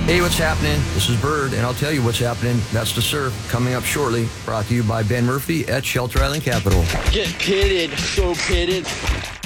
Hey, what's happening? This is Bird, and I'll tell you what's happening. That's the surf coming up shortly. Brought to you by Ben Murphy at Shelter Island Capital. Get pitted, so pitted.